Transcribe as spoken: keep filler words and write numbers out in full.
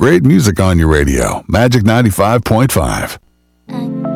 Great music on your radio. Magic ninety-five point five. I